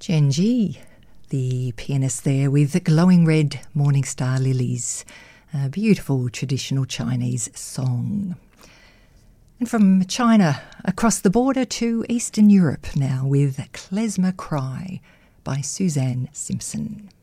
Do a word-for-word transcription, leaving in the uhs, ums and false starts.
Genji, the pianist there with the glowing red morning star lilies, a beautiful traditional Chinese song. And from China across the border to Eastern Europe now with Klezmer Cry by Suzanne Simpson.